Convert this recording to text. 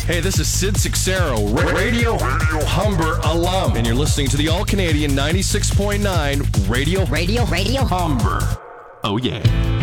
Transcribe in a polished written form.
Hey, this is Sid Sixero, Radio Humber alum, and you're listening to the All-Canadian 96.9 Radio Humber. Oh, yeah.